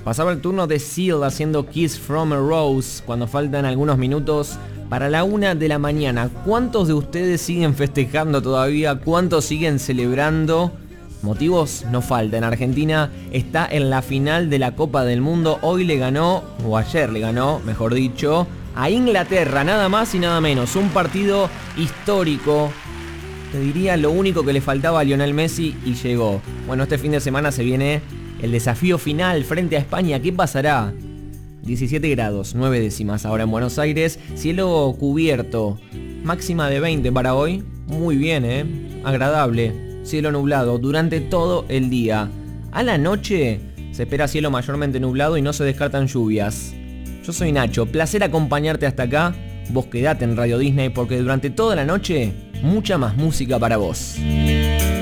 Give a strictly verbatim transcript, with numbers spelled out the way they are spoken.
Pasaba el turno de Seal haciendo Kiss from a Rose cuando faltan algunos minutos para la una de la mañana. ¿Cuántos de ustedes siguen festejando todavía? ¿Cuántos siguen celebrando? Motivos no faltan. Argentina está en la final de la Copa del Mundo. Hoy le ganó, o ayer le ganó, mejor dicho, a Inglaterra, nada más y nada menos. Un partido histórico. Te diría lo único que le faltaba a Lionel Messi y llegó. Bueno, este fin de semana se viene el desafío final frente a España. ¿Qué pasará? diecisiete grados, nueve décimas ahora en Buenos Aires. Cielo cubierto. Máxima de veinte para hoy. Muy bien, ¿eh? Agradable. Cielo nublado durante todo el día. A la noche se espera cielo mayormente nublado y no se descartan lluvias. Yo soy Nacho. Placer acompañarte hasta acá. Vos quedate en Radio Disney porque durante toda la noche mucha más música para vos.